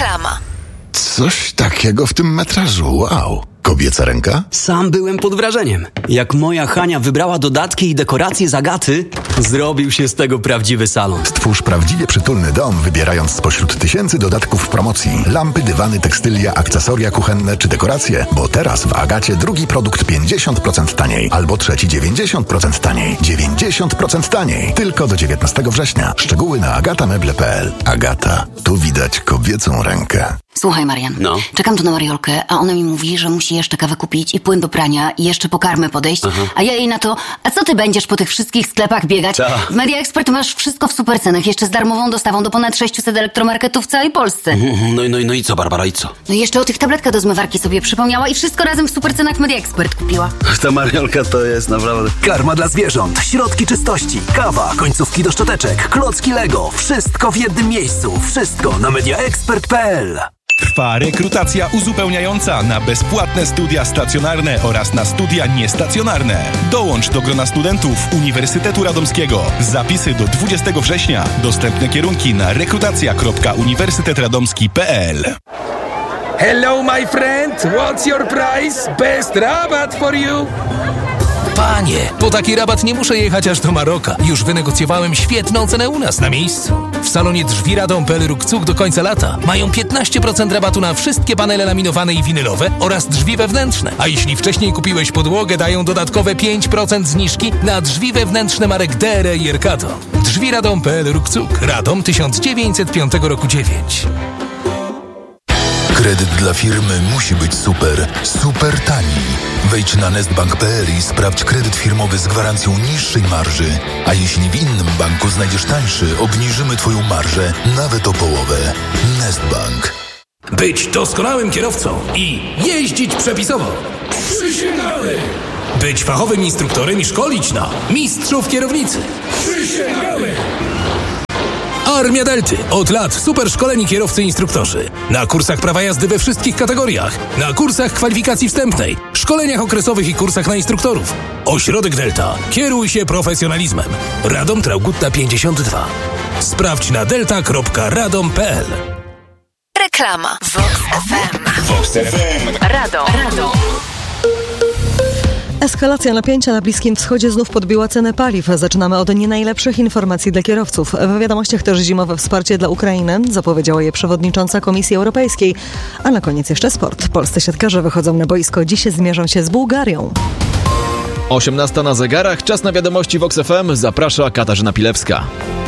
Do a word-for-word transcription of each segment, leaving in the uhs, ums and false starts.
Reklama. Coś takiego w tym metrażu, wow. Kobieca ręka? Sam byłem pod wrażeniem. Jak moja Hania wybrała dodatki i dekoracje z Agaty, zrobił się z tego prawdziwy salon. Stwórz prawdziwie przytulny dom, wybierając spośród tysięcy dodatków w promocji. Lampy, dywany, tekstylia, akcesoria kuchenne czy dekoracje. Bo teraz w Agacie drugi produkt pięćdziesiąt procent taniej, albo trzeci dziewięćdziesiąt procent taniej. dziewięćdziesiąt procent taniej. Tylko do dziewiętnastego września. Szczegóły na agatameble kropka p l. Agata. Tu widać kobiecą rękę. Słuchaj, Marian, no. czekam tu na Mariolkę, a ona mi mówi, że musi jeszcze kawę kupić i płyn do prania i jeszcze po karmę podejść, Aha. a ja jej na to, a co ty będziesz po tych wszystkich sklepach biegać? Ta. W Media Expert masz wszystko w super cenach, jeszcze z darmową dostawą do ponad sześciuset elektromarketów w całej Polsce. No, no, no i co, Barbara, i co? No i jeszcze o tych tabletkach do zmywarki sobie przypomniała i wszystko razem w super cenach Media Expert kupiła. Ta Mariolka to jest naprawdę... Karma dla zwierząt, środki czystości, kawa, końcówki do szczoteczek, klocki Lego, wszystko w jednym miejscu, wszystko na media expert kropka p l. Trwa rekrutacja uzupełniająca na bezpłatne studia stacjonarne oraz na studia niestacjonarne. Dołącz do grona studentów Uniwersytetu Radomskiego. Zapisy do dwudziestego września. Dostępne kierunki na rekrutacja kropka uniwersytet radomski kropka p l. Hello, my friend. What's your price? Best rabat for you. Panie, po taki rabat nie muszę jechać aż do Maroka. Już wynegocjowałem świetną cenę u nas na miejscu. W salonie drzwi Radom kropka p l Rukcuk do końca lata mają piętnaście procent rabatu na wszystkie panele laminowane i winylowe oraz drzwi wewnętrzne. A jeśli wcześniej kupiłeś podłogę, dają dodatkowe pięć procent zniżki na drzwi wewnętrzne marek D R E i Erkato. Drzwi Radom kropka p l Rukcuk. Radom tysiąc dziewięćset piątego roku dziewięć. Kredyt dla firmy musi być super, super tani. Wejdź na nestbank kropka p l i sprawdź kredyt firmowy z gwarancją niższej marży. A jeśli w innym banku znajdziesz tańszy, obniżymy Twoją marżę nawet o połowę. Nestbank. Być doskonałym kierowcą i jeździć przepisowo. Przysięgamy. Być fachowym instruktorem i szkolić na mistrzów kierownicy. Przysięgamy. Armia Delty. Od lat super szkoleni kierowcy i instruktorzy. Na kursach prawa jazdy we wszystkich kategoriach. Na kursach kwalifikacji wstępnej. Szkoleniach okresowych i kursach na instruktorów. Ośrodek Delta. Kieruj się profesjonalizmem. Radom Traugutta pięćdziesiąt dwa. Sprawdź na delta kropka radom kropka p l. Reklama. Vox F M. Vox F M. Radom. Radom. Eskalacja napięcia na Bliskim Wschodzie znów podbiła cenę paliw. Zaczynamy od nie najlepszych informacji dla kierowców. W wiadomościach też zimowe wsparcie dla Ukrainy, zapowiedziała je przewodnicząca Komisji Europejskiej. A na koniec jeszcze sport. Polscy siatkarze wychodzą na boisko. Dziś zmierzą się z Bułgarią. osiemnasta na zegarach. Czas na wiadomości Vox F M. Zaprasza Katarzyna Pilewska.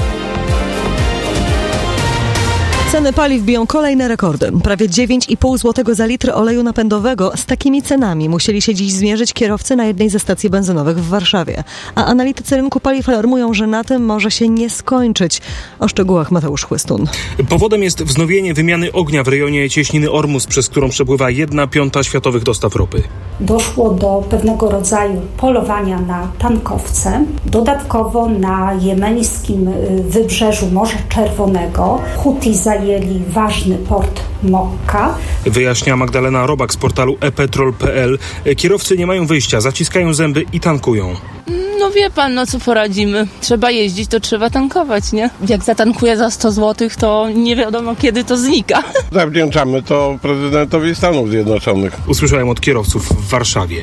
Ceny paliw biją kolejne rekordy. Prawie dziewięć i pół złotego za litr oleju napędowego. Z takimi cenami musieli się dziś zmierzyć kierowcy na jednej ze stacji benzynowych w Warszawie. A analitycy rynku paliw alarmują, że na tym może się nie skończyć. O szczegółach Mateusz Chłystun. Powodem jest wznowienie wymiany ognia w rejonie cieśniny Ormus, przez którą przepływa jedna piąta światowych dostaw ropy. Doszło do pewnego rodzaju polowania na tankowce. Dodatkowo na jemeńskim wybrzeżu Morza Czerwonego Huti zajęli ważny port Mokka. Wyjaśnia Magdalena Robak z portalu e petrol kropka p l. Kierowcy nie mają wyjścia, zaciskają zęby i tankują. No wie pan, no co poradzimy. Trzeba jeździć, to trzeba tankować, nie? Jak zatankuję za sto złotych, to nie wiadomo kiedy to znika. Zawdzięczamy to prezydentowi Stanów Zjednoczonych. Usłyszałem od kierowców w Warszawie.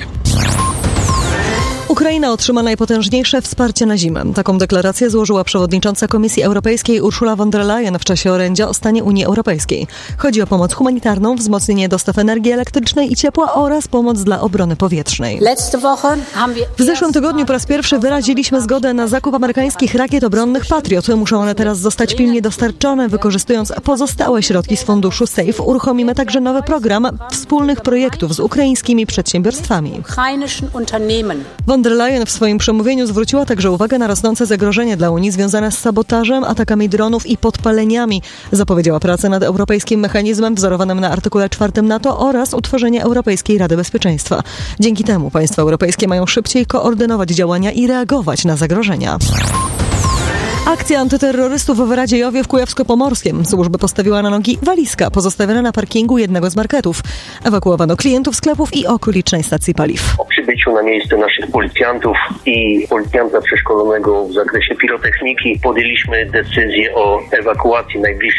Ukraina otrzyma najpotężniejsze wsparcie na zimę. Taką deklarację złożyła przewodnicząca Komisji Europejskiej Ursula von der Leyen w czasie orędzia o stanie Unii Europejskiej. Chodzi o pomoc humanitarną, wzmocnienie dostaw energii elektrycznej i ciepła oraz pomoc dla obrony powietrznej. W zeszłym tygodniu po raz pierwszy wyraziliśmy zgodę na zakup amerykańskich rakiet obronnych Patriot. Muszą one teraz zostać pilnie dostarczone. Wykorzystując pozostałe środki z funduszu SAFE, uruchomimy także nowy program wspólnych projektów z ukraińskimi przedsiębiorstwami. Von der Leyen w swoim przemówieniu zwróciła także uwagę na rosnące zagrożenie dla Unii związane z sabotażem, atakami dronów i podpaleniami. Zapowiedziała pracę nad europejskim mechanizmem wzorowanym na artykule czwartym NATO oraz utworzenie Europejskiej Rady Bezpieczeństwa. Dzięki temu państwa europejskie mają szybciej koordynować działania i reagować na zagrożenia. Akcja antyterrorystów w Radziejowie w Kujawsko-Pomorskiem. Służby postawiła na nogi walizka pozostawiona na parkingu jednego z marketów. Ewakuowano klientów sklepów i okolicznej stacji paliw. Po przybyciu na miejsce naszych policjantów i policjanta przeszkolonego w zakresie pirotechniki podjęliśmy decyzję o ewakuacji najbliższych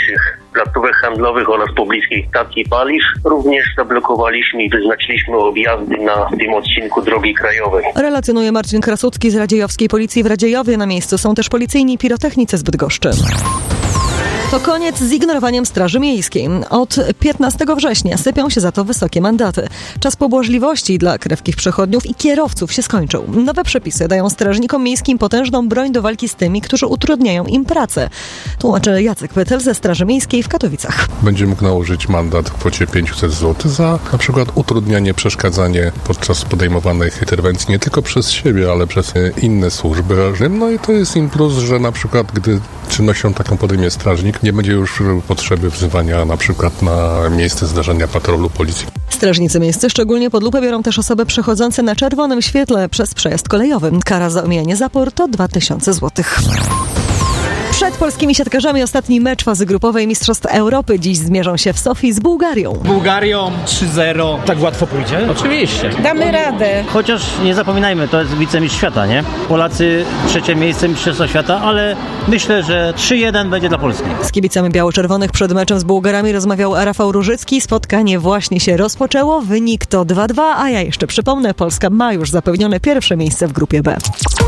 placówek handlowych oraz pobliskiej stacji paliw. Również zablokowaliśmy i wyznaczyliśmy objazdy na tym odcinku drogi krajowej. Relacjonuje Marcin Krasucki z Radziejowskiej Policji w Radziejowie. Na miejscu są też policyjni pirotechnicy z Bydgoszczy. To koniec z ignorowaniem Straży Miejskiej. Od piętnastego września sypią się za to wysokie mandaty. Czas pobłażliwości dla krewkich przechodniów i kierowców się skończył. Nowe przepisy dają strażnikom miejskim potężną broń do walki z tymi, którzy utrudniają im pracę. Tłumaczy Jacek Pytel ze Straży Miejskiej w Katowicach. Będzie mógł nałożyć mandat w kwocie pięćset złotych za na przykład utrudnianie, przeszkadzanie podczas podejmowanych interwencji nie tylko przez siebie, ale przez inne służby. No i to jest im plus, że na przykład gdy czynnością taką podejmie strażnik, nie będzie już potrzeby wzywania na przykład na miejsce zdarzenia patrolu policji. Strażnicy miejscy szczególnie pod lupę biorą też osoby przechodzące na czerwonym świetle przez przejazd kolejowy. Kara za omijanie zapór to dwa tysiące złotych. Przed polskimi siatkarzami ostatni mecz fazy grupowej Mistrzostw Europy. Dziś zmierzą się w Sofii z Bułgarią. Bułgarią trzy zero. Tak łatwo pójdzie? Oczywiście. Damy radę. Chociaż nie zapominajmy, to jest wicemistrz świata, nie? Polacy trzecie miejsce Mistrzostwa Świata, ale myślę, że trzy jeden będzie dla Polski. Z kibicami biało-czerwonych przed meczem z Bułgarami rozmawiał Rafał Różycki. Spotkanie właśnie się rozpoczęło. Wynik to dwa dwa, a ja jeszcze przypomnę, Polska ma już zapewnione pierwsze miejsce w grupie B.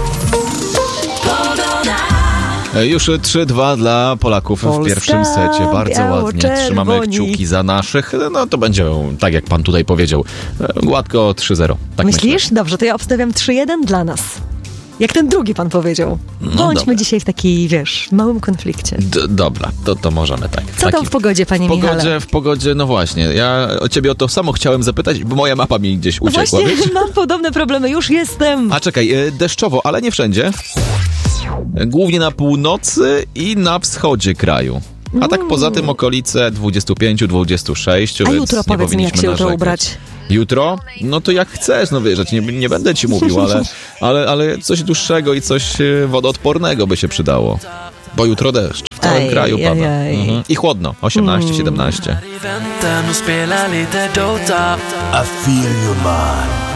Już trzy dwa dla Polaków Polska, w pierwszym secie. Bardzo ładnie. Trzymamy kciuki za naszych. No to będzie, tak jak pan tutaj powiedział, gładko trzy zero. Tak myślisz? Myślę. Dobrze, to ja obstawiam trzy jeden dla nas. Jak ten drugi pan powiedział. No Bądźmy dobra. dzisiaj w takiej, wiesz, małym konflikcie. D- dobra, to, to możemy tak. Co tam w pogodzie, panie w pogodzie, Michale? W pogodzie, no właśnie. Ja o ciebie o to samo chciałem zapytać, bo moja mapa mi gdzieś uciekła. Właśnie, wiesz? mam podobne problemy, już jestem. A czekaj, deszczowo, ale nie wszędzie. Głównie na północy i na wschodzie kraju. A tak poza tym okolice dwadzieścia pięć dwadzieścia sześć. A więc jutro nie powiedz mi, jak się jutro narzekać. ubrać. Jutro? No to jak chcesz, no wiesz, nie, nie będę ci mówił, ale, ale, ale coś dłuższego i coś e, wodoodpornego by się przydało. Bo jutro deszcz. W całym Ej, kraju ej, pada. ej. Mhm. I chłodno. osiemnaście Mm. siedemnaście. I feel your mind.